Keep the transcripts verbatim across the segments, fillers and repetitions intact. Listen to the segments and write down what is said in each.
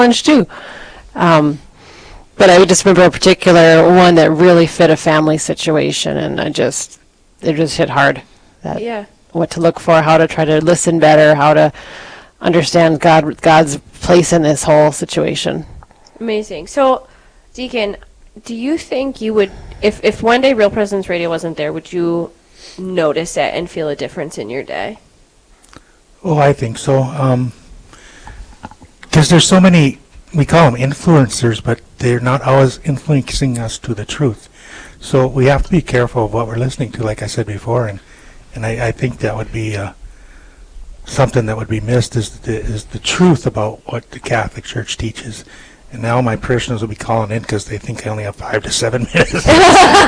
challenge too. Um, but I just remember a particular one that really fit a family situation, and I just, it just hit hard. That Yeah. what to look for, how to try to listen better, how to understand God, God's place in this whole situation. Amazing. So, Deacon, do you think you would, if, if one day Real Presence Radio wasn't there, would you notice it and feel a difference in your day? Oh, I think so. Um, because there's so many, we call them influencers, but they're not always influencing us to the truth. So we have to be careful of what we're listening to, like I said before, and and I, I think that would be uh, something that would be missed is the, is the truth about what the Catholic Church teaches. And now my parishioners will be calling in because they think I only have five to seven minutes. No!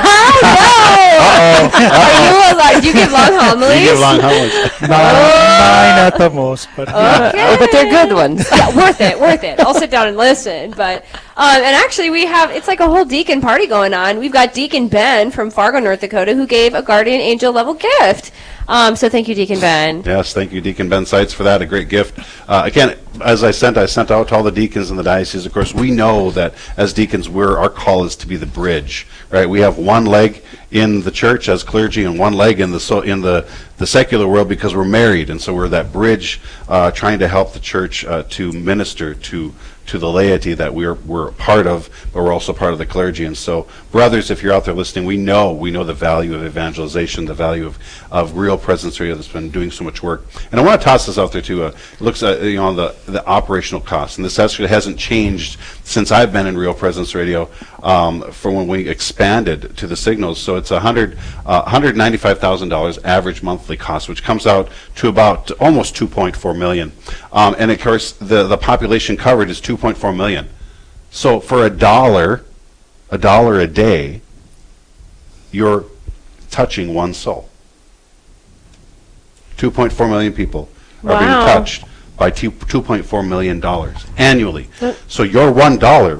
Uh-oh. Are you allowed? Do you give long homilies? You give long homilies. Nine, nine at the most, but Okay. But they're good ones. Yeah, worth it, worth it. I'll sit down and listen. But um, and actually, we have it's like a whole deacon party going on. We've got Deacon Ben from Fargo, North Dakota, who gave a guardian angel level gift. Um, so thank you, Deacon Ben. Yes, thank you, Deacon Ben Seitz, for that. A great gift. Uh, again, as I sent, I sent out to all the deacons in the diocese. Of course, we know that as deacons, we're our call is to be the bridge, right? We have one leg in the church as clergy and one leg in the so in the the secular world because we're married, and so we're that bridge, uh, trying to help the church uh, to minister to to the laity that we're we're a part of, but we're also part of the clergy. And so, brothers, if you're out there listening, we know we know the value of evangelization, the value of of Real Presence Radio that's been doing so much work. And I want to toss this out there too. Uh, it looks at you know the the operational costs, and this actually hasn't changed since I've been in Real Presence Radio um, from when we expanded to the signals. So it's a hundred uh, one hundred ninety-five thousand dollars average monthly cost, which comes out to about almost two point four million. Um, and of course, the the population covered is two point four million. So for a dollar, a dollar a day, you're touching one soul. two point four million people are being Wow. touched by two point four million dollars annually. So your one dollar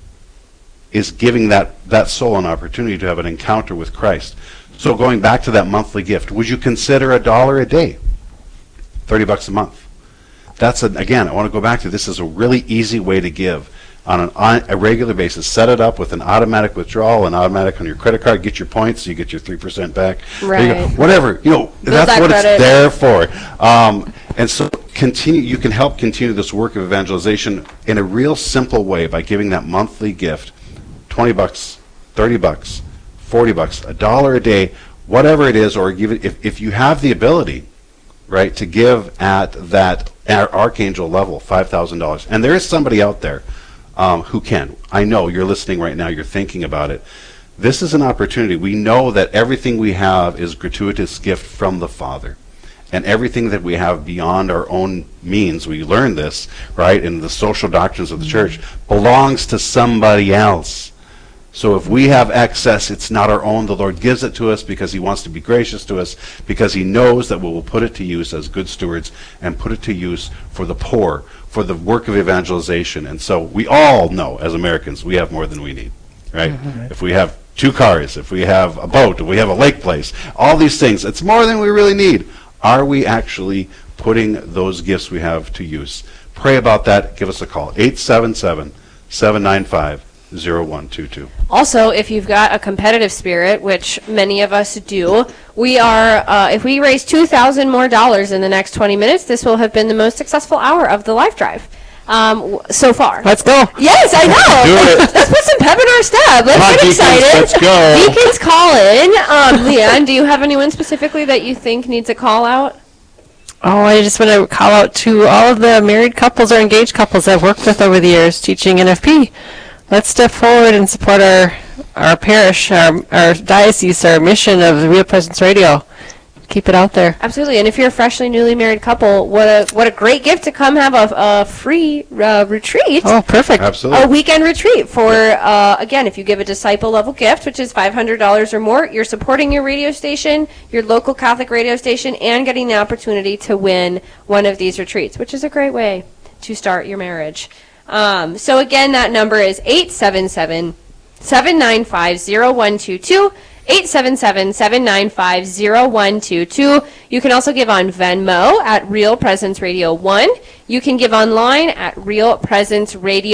is giving that, that soul an opportunity to have an encounter with Christ. So going back to that monthly gift, would you consider a dollar a day? thirty bucks a month. That's, a, again, I want to go back to this is a really easy way to give on an, on a regular basis. Set it up with an automatic withdrawal, an automatic on your credit card, get your points, you get your three percent back. There you go. Right. Whatever, you know, that's that what credit. it's there for. Um, and so continue. You can help continue this work of evangelization in a real simple way by giving that monthly gift, twenty bucks, thirty bucks, forty bucks, a dollar a day, whatever it is, or give it, if, if you have the ability, right, to give at that ar- archangel level, five thousand dollars. And there is somebody out there um, who can. I know you're listening right now, you're thinking about it. This is an opportunity. We know that everything we have is gratuitous gift from the Father. And everything that we have beyond our own means, we learn this, right, in the social doctrines of the church, belongs to somebody else. So if we have excess, it's not our own. The Lord gives it to us because he wants to be gracious to us, because he knows that we will put it to use as good stewards and put it to use for the poor, for the work of evangelization. And so we all know, as Americans, we have more than we need, right? Mm-hmm. If we have two cars, if we have a boat, if we have a lake place, all these things, it's more than we really need. Are we actually putting those gifts we have to use? Pray about that. Give us a call, eight seven seven, seven nine five, zero one two two. Also, if you've got a competitive spirit, which many of us do, we are, uh, if we raise two thousand more dollars in the next twenty minutes, this will have been the most successful hour of the Life Drive um, w- so far. Let's go. Yes, I know. Do it. Let's put some pep in our step. Let's Come on, get deacons, excited. let's go. Deacons call in. Um, Leanne, do you have anyone specifically that you think needs a call out? Oh, I just want to call out to all of the married couples or engaged couples I've worked with over the years teaching N F P. Let's step forward and support our our parish, our, our diocese, our mission of the Real Presence Radio. Keep it out there. Absolutely. And if you're a freshly newly married couple, what a what a great gift to come have a, a free uh, retreat. Oh, perfect. Absolutely. A weekend retreat for, uh, again, if you give a disciple level gift, which is five hundred dollars or more, you're supporting your radio station, your local Catholic radio station, and getting the opportunity to win one of these retreats, which is a great way to start your marriage. Um, so again, that number is eight seven seven, seven nine five, zero one two two. eight seven seven, seven nine five, zero one two two. You can also give on Venmo at Real Presence Radio one. You can give online at Real Presence Radio